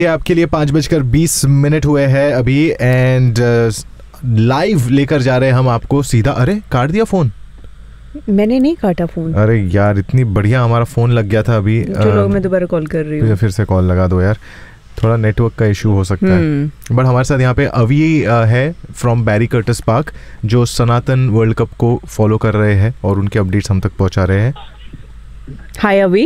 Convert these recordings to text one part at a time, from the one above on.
ये आपके लिए 5:20 हुए हैं अभी एंड लाइव लेकर जा रहे हैं हम आपको सीधा। अरे काट दिया फोन? मैंने नहीं काटा फोन। अरे यार इतनी बढ़िया हमारा फोन लग गया था अभी। चलो मैं दोबारा कॉल कर रही हूँ। फिर से कॉल लगा दो यार, थोड़ा नेटवर्क का इशू हो सकता है। बट हमारे साथ यहाँ पे अवी है फ्रॉम बैरी कर्टिस पार्क, जो सनातन वर्ल्ड कप को फॉलो कर रहे हैं और उनके अपडेट्स हम तक पहुँचा रहे हैं। हाय अवी।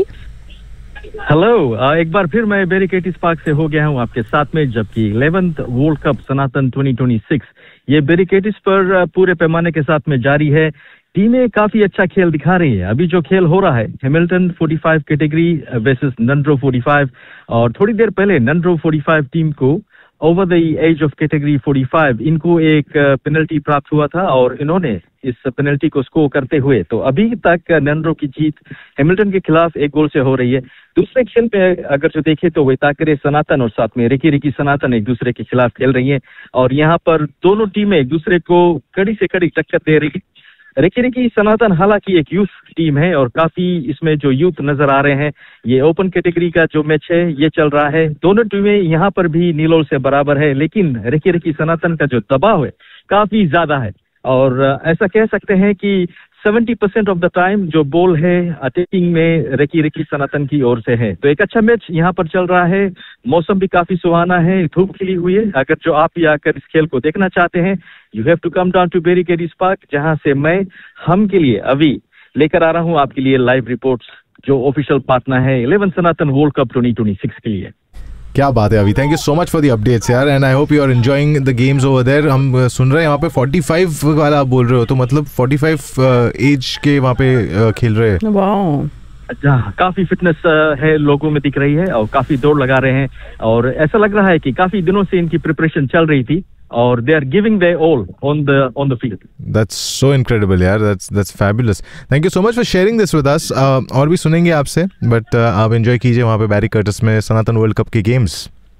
हेलो, एक बार फिर मैं बैरी कर्टिस पार्क से हो गया हूँ आपके साथ में, जबकि 11th वर्ल्ड कप सनातन 2026 ये बैरी कर्टिस पर पूरे पैमाने के साथ में जारी है। टीमें काफी अच्छा खेल दिखा रही है। अभी जो खेल हो रहा है, हैमिल्टन 45 कैटेगरी वर्सेस नंड्रो 45, और थोड़ी देर पहले नंड्रो 45 टीम को over the age of category 45 इनको एक पेनल्टी प्राप्त हुआ था और इन्होंने इस पेनल्टी को स्कोर करते हुए, तो अभी तक नंड्रो की जीत हैमिल्टन के खिलाफ 1 गोल से हो रही है। दूसरे खेल पे अगर जो देखें तो वेताकरे सनातन और साथ में रिकी सनातन एक दूसरे के खिलाफ खेल रही है और यहाँ पर दोनों टीमें एक दूसरे को कड़ी से कड़ी टक्कर दे रही है। रिकी सनातन हालांकि एक यूथ टीम है और काफी इसमें जो यूथ नजर आ रहे हैं, ये ओपन कैटेगरी का जो मैच है ये चल रहा है। दोनों टीमें यहाँ पर भी नीलोल से बराबर है, लेकिन रिकी सनातन का जो दबाव है काफी ज्यादा है और ऐसा कह सकते हैं कि 70% ऑफ द टाइम जो बॉल है अटैकिंग में रिकी सनातन की ओर से है। तो एक अच्छा मैच यहाँ पर चल रहा है। मौसम भी काफी सुहाना है, धूप खिली हुई है। अगर जो आप भी आकर इस खेल को देखना चाहते हैं, you have to come down to berry Curtis park, जहां से मैं हम के लिए अभी लेकर आ रहा हूँ आपके लिए लाइव रिपोर्ट्स, जो ऑफिशियल पार्टनर है 11 सनातन वर्ल्ड कप 2026 के लिए। क्या बात है अभी, thank you so much for the updates यार, and I hope you are enjoying the games over there. हम सुन रहे हैं यहाँ पे 45 वाला आप बोल रहे हो, तो मतलब 45 एज के वहाँ पे खेल रहे हैं। वाओ, अच्छा, काफी फिटनेस है लोगों में दिख रही है और काफी दौड़ लगा रहे हैं और ऐसा लग रहा है कि काफी दिनों से इनकी प्रिपरेशन चल रही थी और they are giving their all on the field. That's so incredible यार, that's fabulous. Thank you so much for sharing this with us. और भी सुनेंगे आपसे, बट आप एंजॉय कीजिए वहाँ पे बैरी कर्टिस में सनातन वर्ल्ड कप के games.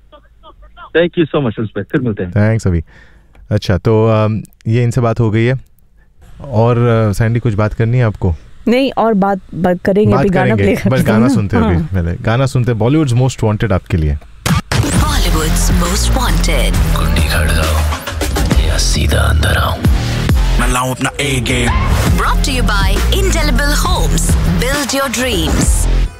Thank you so much, फिर मिलते हैं। थैंक्स अभी। अच्छा, तो ये इनसे बात हो गई है और सैंडी कुछ बात करनी है आपको? नहीं, और बात करेंगे, बात अभी गाना प्ले करेंगे, बस गाना सुनते हैं अभी। पहले गाना सुनते हैं, बॉलीवुड्स मोस्ट वांटेड आपके लिए। Bollywood's Most Wanted. कुंडी खड़काओ या सीधा अंदर आओ, मैं लाऊं अपना A game. Brought to you by Indelible Homes. Build your dreams.